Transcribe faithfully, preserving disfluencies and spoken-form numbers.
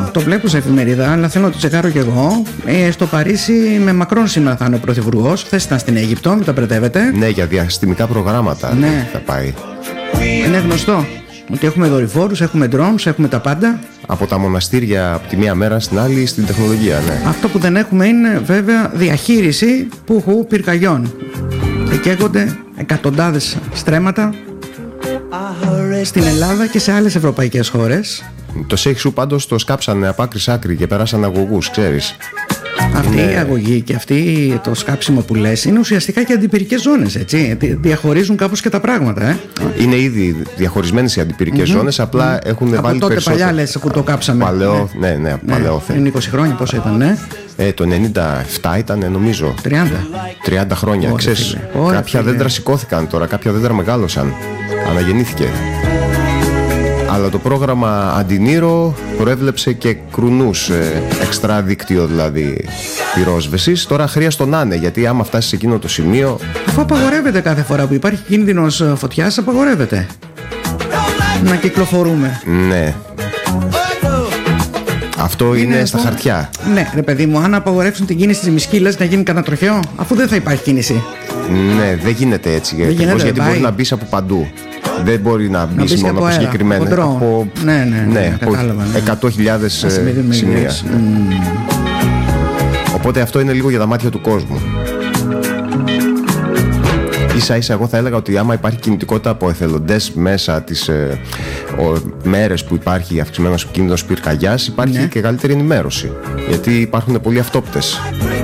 Το βλέπω σε εφημερίδα, αλλά θέλω να το τσεκάρω κι εγώ. Ε, στο Παρίσι με Μακρόν σήμερα θα είναι ο πρωθυπουργός. Χθες ήταν στην Αίγυπτο, μην τα μπερδεύετε. Ναι, για διαστημικά προγράμματα ναι. θα πάει. Είναι γνωστό ότι έχουμε δορυφόρους, έχουμε drones, έχουμε τα πάντα. Από τα μοναστήρια από τη μία μέρα στην άλλη στην τεχνολογία, ναι. Αυτό που δεν έχουμε είναι βέβαια διαχείριση πουχου πυρκαγιών. Και καίγονται εκατοντάδες στρέμματα στην Ελλάδα και σε άλλες ευρωπαϊκές χώρες. Το Σέιχσου πάντως το σκάψανε από άκρη σ' άκρη και περάσαν αγωγούς, ξέρεις. Αυτή είναι... η αγωγή και αυτή το σκάψιμο που λες είναι ουσιαστικά και αντιπυρικές ζώνες, έτσι. Διαχωρίζουν κάπως και τα πράγματα, ε. Είναι ήδη διαχωρισμένες οι αντιπυρικές mm-hmm. ζώνες, απλά mm-hmm. έχουν από βάλει τότε περισσότερο. Παλιά λες που το κάψαμε. Παλαιό, ναι, ναι, ναι, παλαιό ναι. Είναι είκοσι χρόνια πόσο ήταν, ναι. Ε, το ενενήντα επτά ήταν, νομίζω. τριάντα. τριάντα χρόνια, Ωρε, ξέρεις. Ωρε, κάποια φίλε. Δέντρα σηκώθηκαν τώρα, κάποια δέντρα μεγάλωσαν. Αναγεννήθηκε. Αλλά το πρόγραμμα Αντινίρο προέβλεψε και κρουνούς, ε, εξτρά δίκτυο δηλαδή πυρόσβεσης. Τώρα χρειάζεται να είναι, γιατί άμα φτάσει σε εκείνο το σημείο. Αφού απαγορεύεται κάθε φορά που υπάρχει κίνδυνος φωτιάς, απαγορεύεται να κυκλοφορούμε. Ναι. Αυτό είναι, είναι στα αυτό... χαρτιά. Ναι, ρε παιδί μου, αν απαγορεύσουν την κίνηση της Μισκύλας να γίνει κανένα τροχαίο, αφού δεν θα υπάρχει κίνηση. Ναι, δεν γίνεται έτσι. Δεν γίνεται, γιατί πάει. Μπορεί να μπει από παντού. Δεν μπορεί να μπει μόνο από, από συγκεκριμένα. Από, από... Ναι, ναι, ναι, ναι, από εκατό χιλιάδες σημεία. Mm. Οπότε αυτό είναι λίγο για τα μάτια του κόσμου. Ίσα ίσα εγώ θα έλεγα ότι άμα υπάρχει κινητικότητα από εθελοντές μέσα τις ε, ο, μέρες που υπάρχει αυξημένος κίνδυνος πυρκαγιάς, υπάρχει ναι. και καλύτερη ενημέρωση. Γιατί υπάρχουν πολλοί αυτόπτες.